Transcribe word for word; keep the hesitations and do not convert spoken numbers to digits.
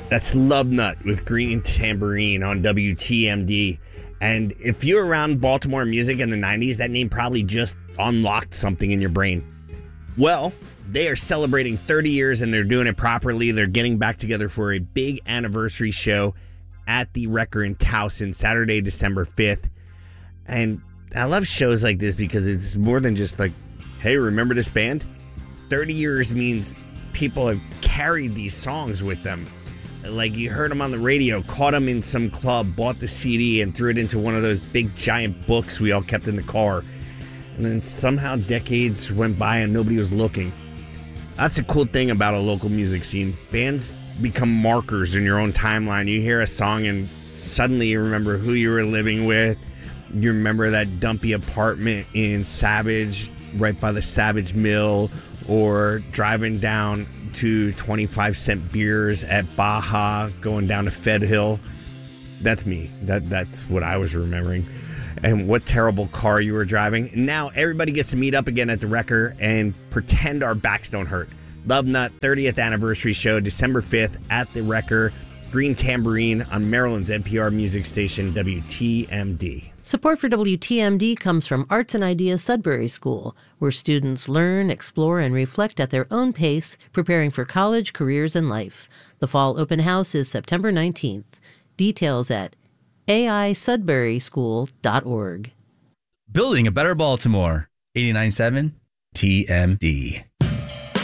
That's Love Nut with Green Tambourine on W T M D. And if you're around Baltimore music in the nineties, that name probably just unlocked something in your brain. Well, they are celebrating thirty years and they're doing it properly. They're getting back together for a big anniversary show at the Wrecker in Towson, Saturday, December fifth. And I love shows like this because it's more than just like, hey, remember this band? thirty years means people have carried these songs with them. Like you heard them on the radio, caught them in some club, bought the C D and threw it into one of those big giant books we all kept in the car. And then somehow decades went by and nobody was looking. That's a cool thing about a local music scene. Bands become markers in your own timeline. You hear a song and suddenly you remember who you were living with. You remember that dumpy apartment in Savage, right by the Savage Mill, or driving down to twenty-five cent beers at Baja, going down to Fed Hill. That's me. That That's what I was remembering. And what terrible car you were driving. Now everybody gets to meet up again at the Wrecker and pretend our backs don't hurt. Love Nut thirtieth anniversary show, December fifth at the Wrecker. Green Tambourine on Maryland's N P R music station, W T M D. Support for W T M D comes from Arts and Ideas Sudbury School, where students learn, explore, and reflect at their own pace, preparing for college, careers, and life. The fall open house is September nineteenth. Details at a i sudbury school dot org. Building a better Baltimore. eighty-nine point seven T M D.